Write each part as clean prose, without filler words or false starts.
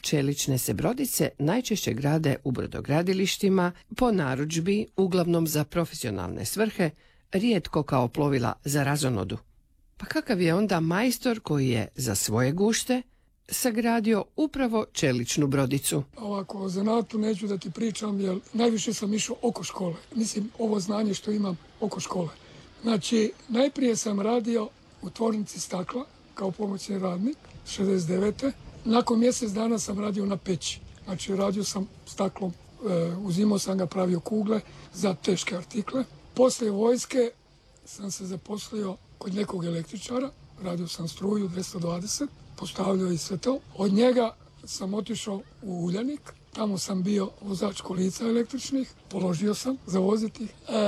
čelične se brodice najčešće grade u brodogradilištima, po narudžbi, uglavnom za profesionalne svrhe, rijetko kao plovila za razonodu. Pa kakav je onda majstor koji je za svoje gušte sagradio upravo čeličnu brodicu? Ovako, o zanatu neću da ti pričam, jer najviše sam išao oko škole. Mislim, ovo znanje što imam oko škole. Znači, najprije sam radio u tvornici stakla kao pomoćni radnik, 69. Nakon mjesec dana sam radio na peći. Znači, radio sam staklom, uzimao sam ga, pravio kugle za teške artikle. Poslije vojske sam se zaposlio kod nekog električara, radio sam struju 220, postavljao i sve to. Od njega sam otišao u Uljanik, tamo sam bio vozač kolica električnih, položio sam za voziti.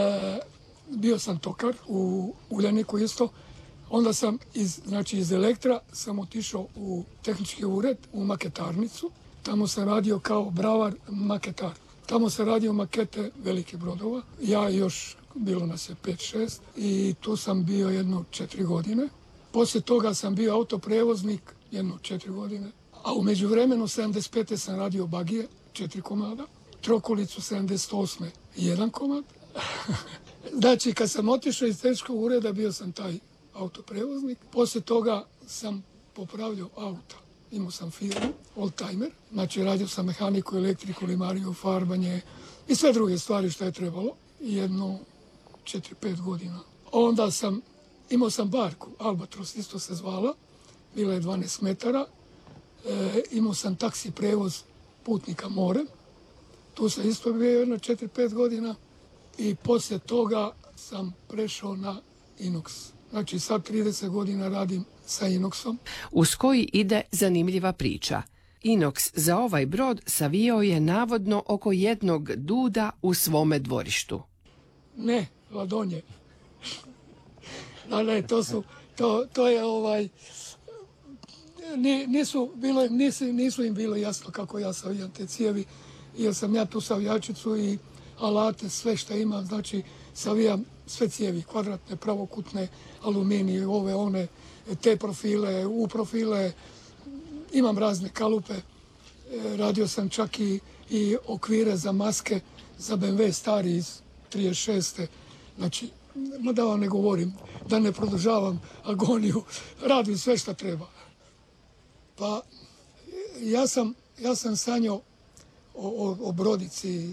Bio sam tokar u Uljaniku isto. Onda sam iz Elektra sam otišao u tehnički ured, u maketarnicu. Tamo sam radio kao bravar maketar. Tamo sam radio makete velikih brodova. Ja još, bilo nas je 5-6 i tu sam bio jedno 4 godine. Poslije toga sam bio autoprevoznik jedno 4 godine. A u međuvremenu 75. sam radio bagije, 4 komada. Trokolicu 78. 1 komad. Znači, kad sam otišao iz tehničkog ureda, bio sam taj autoprevoznik. Poslije toga sam popravljao auta. Imao sam firmu, oldtimer. Znači, radio sam mehaniku, elektriku, limariju, farbanje i sve druge stvari što je trebalo. Jedno 4-5 godina. Onda imao sam barku, Albatros isto se zvala. Bila je 12 metara. Imao sam taksi prevoz putnika morem. Tu sam isto bio jedno 4-5 godina. I poslije toga sam prešao na inox. Znači, sad 30 godina radim sa inoxom. Uz koji ide zanimljiva priča. Inox za ovaj brod savijao je navodno oko jednog duda u svome dvorištu. Ne, ladonje. Ne, to je nisu im bilo jasno kako ja savijam te cijevi, jer sam ja tu savijačicu i alate, sve što imam, znači savijam sve cijevi, kvadratne, pravokutne, aluminije, one, te profile, U profile, imam razne kalupe, radio sam čak i okvire za maske za BMW stari iz 36. Znači, da vam ne govorim, da ne produžavam agoniju, radim sve što treba. Pa, ja sam sanjao o brodici,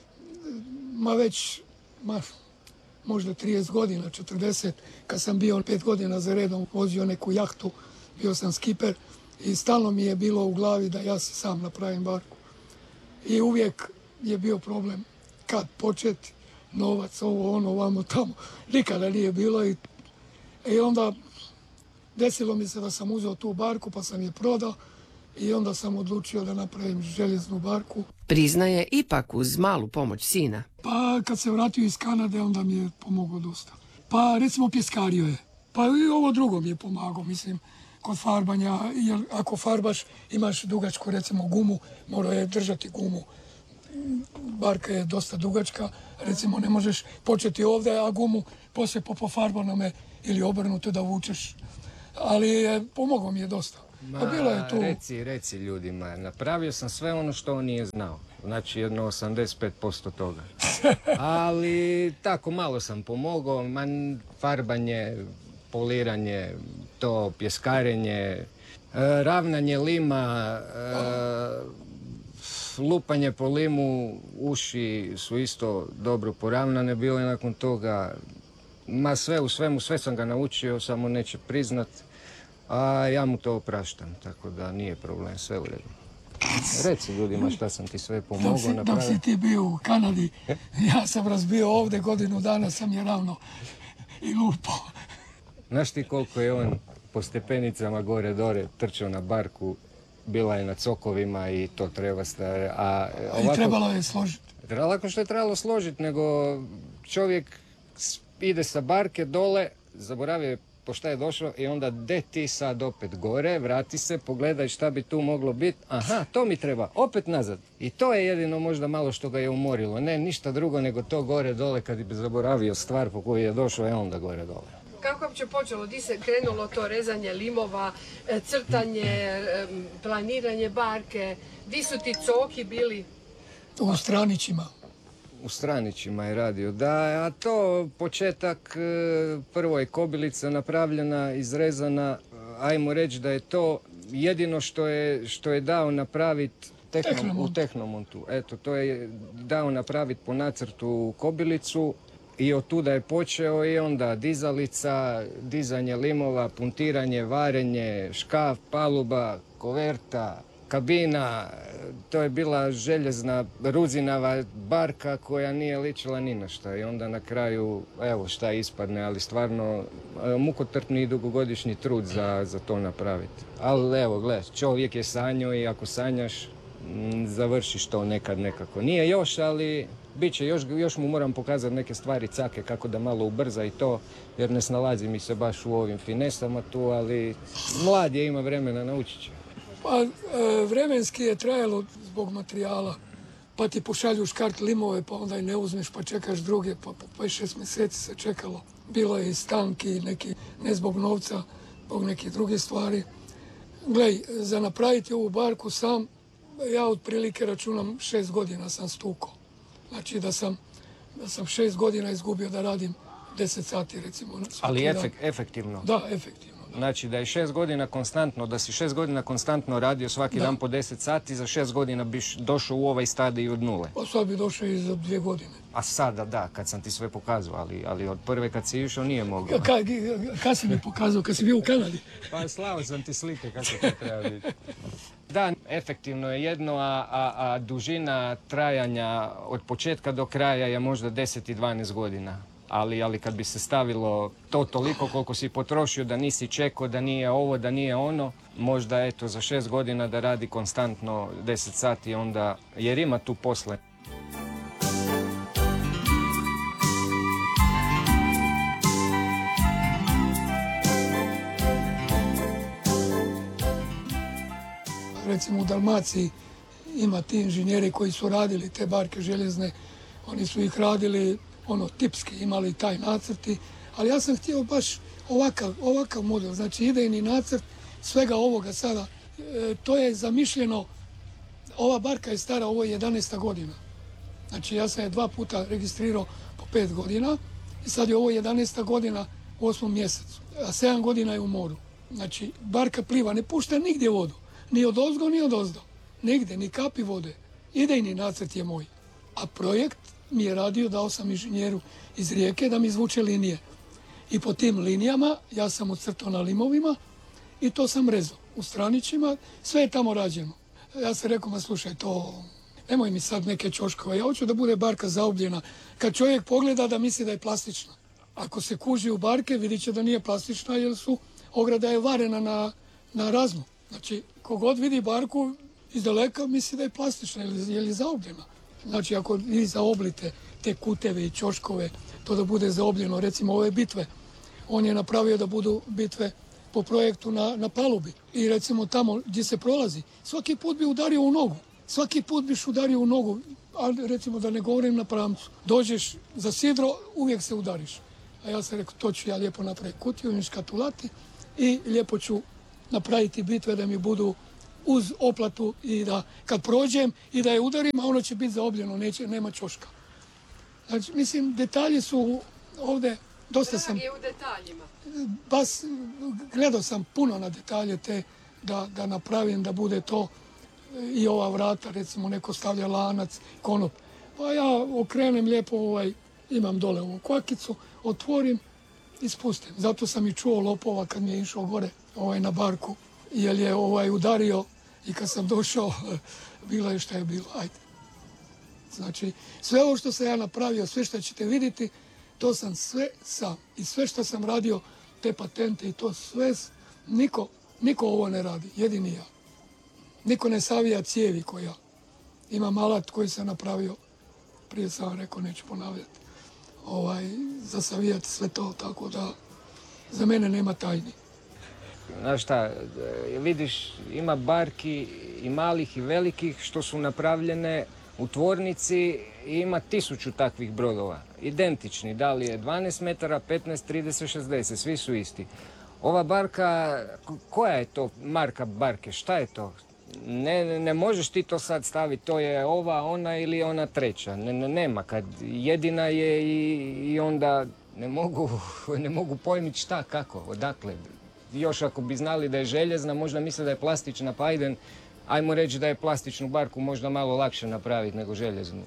možda 30 godina, 40, kad sam bio 5 godina za redom, vozio neku jahtu, bio sam skiper i stalno mi je bilo u glavi da ja si sam napravim barku. I uvijek je bio problem kad početi, novac, ovamo, tamo. Nikada nije bilo i onda desilo mi se da sam uzeo tu barku pa sam je prodao i onda sam odlučio da napravim željeznu barku. Priznaje ipak uz malu pomoć sina. Pa kad se vratio iz Kanade onda mi je pomogao dosta. Pa recimo pjeskario je. Pa i ovo drugo mi je pomagao, mislim, kod farbanja. Jer ako farbaš imaš dugačku recimo gumu, mora je držati gumu. Barka je dosta dugačka, recimo ne možeš početi ovdje, a gumu poslije po farbanome ili obrnuto da vučeš. Ali pomogao mi je dosta. Bilo je tu... Reci ljudima, napravio sam sve ono što on nije znao. Znači jedno 85% toga. Ali tako malo sam pomogao, farbanje, poliranje, to pjeskarenje, ravnanje lima, lupanje po limu, uši su isto dobro poravnane bile nakon toga. Sve u svemu, sve sam ga naučio, samo neće priznat. A ja mu to opraštam, tako da nije problem, sve u redu. Reci ljudima šta sam ti sve pomogao napraviti. Dok si ti bio u Kanadi, ja sam razbio ovdje, godinu dana sam je ravno i lupao. Znaš ti koliko je on po stepenicama gore-dore trčao na barku, bila je na cokovima i to treba staviti. I trebalo je složiti. Lako što je trebalo složiti, nego čovjek ide sa barke dole, zaboravio po šta je došao i onda de ti sad opet gore, vrati se, pogledaj šta bi tu moglo biti. Aha, to mi treba, opet nazad. I to je jedino možda malo što ga je umorilo. Ne, ništa drugo nego to gore dole kad bi zaboravio stvar po koju je došao, onda gore dole. kako je uopće počelo? Di se krenulo to rezanje limova, crtanje, planiranje barke? Di su ti coki bili? U Stranićima. U Stranićima je radio, da, a to početak, prvo je kobilica napravljena, izrezana, ajmo reći da je to jedino što je dao napraviti u Tehnomontu. Eto, to je dao napraviti po nacrtu kobilicu i od tuda je počeo i onda dizalica, dizanje limova, puntiranje, varenje, škaf, paluba, koverta, kabina. To je bila željezna ruzinava barka koja nije ličila ni na šta i onda na kraju, evo šta ispadne, ali stvarno mukotrpni i dugogodišnji trud za to napraviti. Ali evo, gle, čovjek je sanjao i ako sanjaš, završiš to nekad nekako. Nije još, ali bit će, još mu moram pokazati neke stvari cake kako da malo ubrza i to, jer ne snalazi mi se baš u ovim finesama tu, ali mlad je, ima vremena, naučit će. Pa vremenski je trajalo zbog materijala, pa ti pošalju škart limove, pa onda i ne uzmeš, pa čekaš druge, pa 5-6 mjeseci se čekalo. Bilo je i stanki, neki, ne zbog novca, zbog nekih drugih stvari. Glej, za napraviti ovu barku sam, ja otprilike računam 6 godina sam stukao. Znači da sam 6 godina izgubio da radim 10 sati recimo. Ali efektivno? Da, efektivno. Znači da je 6 godina konstantno, da si 6 godina konstantno radio svaki dan po 10 sati, za 6 godina biš došao u ovaj stadij od nule. Pa sad bi došao i za 2 godine. A sada da, kad sam ti sve pokazao, ali od prve kad si išao nije mogao. Kad si mi pokazao, kad si bio u Kanadi? Pa slao sam ti slike kako to treba biti. Da, efektivno je jedno, a dužina trajanja od početka do kraja je možda 10 i 12 godina. Ali kad bi se stavilo to toliko koliko si potrošio, da nisi čekao, da nije ovo, da nije ono, možda eto za 6 godina da radi konstantno 10 sati onda, jer ima tu posle. Recimo u Dalmaciji ima ti inženjeri koji su radili te barke željezne, oni su ih radili tipski, imali taj nacrti, ali ja sam htio baš ovakav model, znači idejni nacrt svega ovoga sada. To je zamišljeno, ova barka je stara, ovo je 11. godina. Znači ja sam je 2 puta registrirao po 5 godina i sad je ovo 11. godina u 8. mjesecu, a 7 godina je u moru. Znači barka pliva, ne pušta nigdje vodu, ni od ozgo, ni od ozdo, nigdje, ni kapi vode. Idejni nacrt je moj, a projekt mi je radio, dao sam inženjeru iz Rijeke da mi izvuče linije. I po tim linijama ja sam ocrtao na limovima i to sam rezao. U Stranićima sve je tamo rađeno. Ja sam rekao, ma slušaj, to nemoj mi sad neke ćoškove, ja hoću da bude barka zaobljena. Kad čovjek pogleda da misli da je plastična. Ako se kuži u barke, vidit će da nije plastična jer ograda je varena na raznu. Znači, kogod vidi barku iz daleka misli da je plastična jer je zaobljena. Znači, ako vi zaoblite te kuteve i ćoškove, to da bude zaobljeno, recimo ove bitve, on je napravio da budu bitve po projektu na palubi. I recimo tamo gdje se prolazi, svaki put bi udario u nogu. Svaki put biš udario u nogu, ali recimo da ne govorim na pramcu. Dođeš za sidro, uvijek se udariš. A ja sam rekao, to ću ja lijepo napraviti kutiju, škatulati i lijepo ću napraviti bitve da mi budu uz oplatu i da kad prođem i da je udarim, a ono će biti zaobljeno, nema ćoška. Znači, mislim, detalji su ovdje, dosta sam... je u detaljima. Gledao sam puno na detalje te da napravim da bude to i ova vrata, recimo neko stavlja lanac, konop. Pa ja okrenem lijepo, imam dole ovu kvakicu, otvorim i spustim. Zato sam i čuo lopova kad mi je išao gore na barku, jer je udario i kad sam došao, bilo je šta je bilo, ajde. Znači, sve ovo što sam ja napravio, sve što ćete vidjeti, to sam sve sam. I sve što sam radio, te patente i to sve, niko ovo ne radi, jedini ja. Niko ne savija cijevi ko ja. Imam alat koji sam napravio, prije sam vam rekao, neću ponavljati, za savijati sve to, tako da za mene nema tajni. Znaš šta, vidiš, ima barki i malih i velikih što su napravljene U tvornici ima 1000 takvih brodova, identični, da li je 12 metara, 15, 30, 60, svi su isti. Ova barka, koja je to marka barke, šta je to? Ne možeš ti to sad staviti, to je ova, ona ili ona treća. Nema, kad jedina je i onda ne mogu pojmiti šta, kako, odakle. Još ako bi znali da je željezna, možda misle da je plastična, pa ajmo reći da je plastičnu barku možda malo lakše napraviti nego željeznu.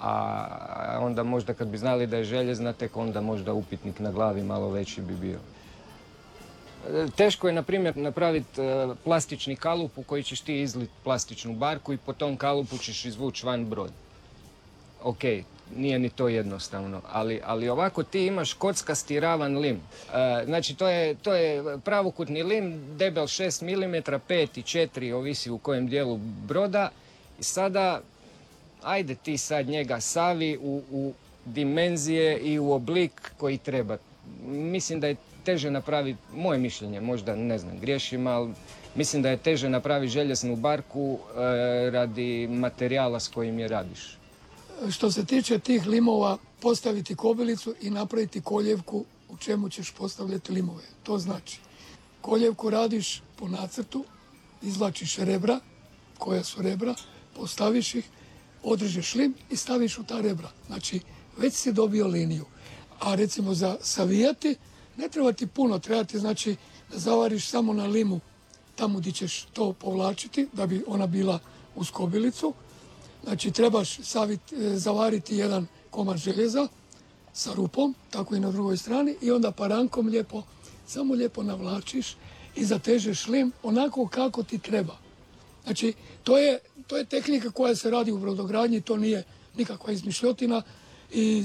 A onda možda kad bi znali da je željezna, tek onda možda upitnik na glavi malo veći bi bio. Teško je, na primjer, napraviti plastični kalup u koji ćeš ti izliti plastičnu barku i po tom kalupu ćeš izvući van brod. Ok, nije ni to jednostavno, ali ovako ti imaš kockasti ravan lim. Znači, to je pravokutni lim, debel 6 mm, 5 i 4, ovisi u kojem dijelu broda. I sada, ajde ti sad njega savi u dimenzije i u oblik koji treba. Mislim da je teže napraviti, moje mišljenje, možda, ne znam, griješim, ali mislim da je teže napraviti željeznu barku radi materijala s kojim je radiš. Što se tiče tih limova, postaviti kobilicu i napraviti koljevku u čemu ćeš postavljati limove. To znači, koljevku radiš po nacrtu, izvlačiš rebra, koja su rebra, postaviš ih, odrežeš lim i staviš u ta rebra. Znači, već si dobio liniju. A recimo za savijati, ne treba ti puno, treba ti znači da zavariš samo na limu tamo gdje ćeš to povlačiti, da bi ona bila uz kobilicu. Znači, trebaš zavariti jedan komad željeza sa rupom, tako i na drugoj strani, i onda parankom samo lijepo navlačiš i zatežeš lim onako kako ti treba. Znači, to je tehnika koja se radi u brodogradnji, to nije nikakva izmišljotina i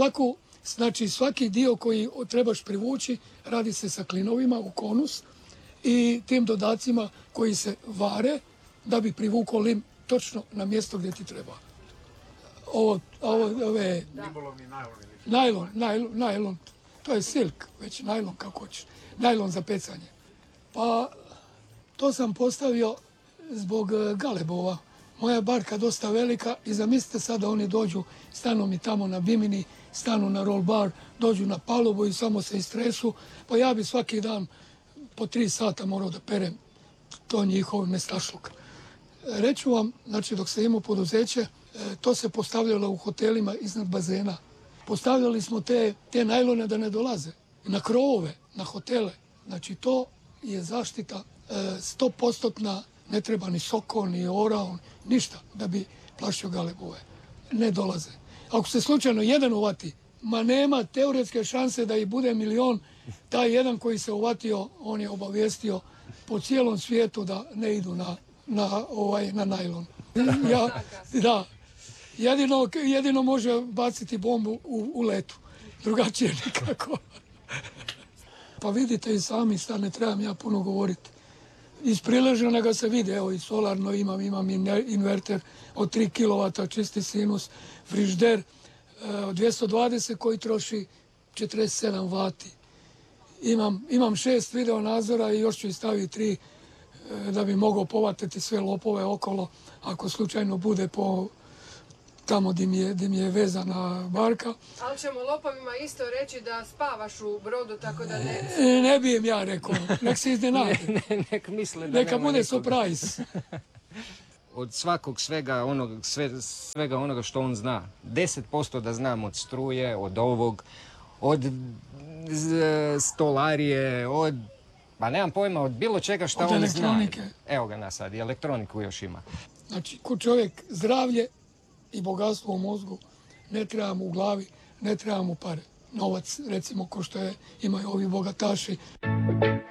svaki dio koji trebaš privući radi se sa klinovima u konus i tim dodacima koji se vare da bi privukao lim točno na mjesto gdje ti treba. Ove najlon, to je silk, već najlon kako hoćeš, najlon za pecanje. Pa to sam postavio zbog galebova. Moja je barka dosta velika i zamislite sad da oni dođu, stanu mi tamo na bimini, stanu na roll bar, dođu na palubu i samo se istresu, pa ja bi svaki dan po 3 sata morao da perem to njihov nestašluk. Reću vam, znači dok sam imao poduzeće, to se postavljalo u hotelima iznad bazena. Postavljali smo te najlone da ne dolaze na krovove, na hotele. Znači to je zaštita 100%, ne treba ni soko, ni orao, ništa da bi plašio galebove. Ne dolaze. Ako se slučajno jedan uvati, ma nema teoretske šanse da ih bude 1.000.000. Taj jedan koji se uvatio, on je obavijestio po cijelom svijetu da ne idu na najlon. Da. Jedino može baciti bombu u letu. Drugačije nikako. Pa vidite i sami, sad ne trebam ja puno govoriti. Iz prileženoga se vidi, evo i solarno imam inverter od 3 kW, čisti sinus, frižider od 220 koji troši 47 vati. Imam 6 video nadzora i još ću i staviti 3 da bi mogao povatiti sve lopove okolo ako slučajno bude tamo gdje mi je vezana barka. Ali ćemo lopovima isto reći da spavaš u brodu, tako da ne... Ne bi im ja rekao, nek se iznenade. Nek misle da neka bude surprise. Od svega onoga što on zna, 10% da znam od struje, od ovog, od stolarije, pa nemam pojma, od bilo čega što on zna. Evo ga nas sad, i elektroniku još ima. Znači, ko čovjek zdravlje i bogatstvo u mozgu, ne treba mu u glavi, ne treba mu pare. Novac, recimo, ko što imaju ovi bogataši.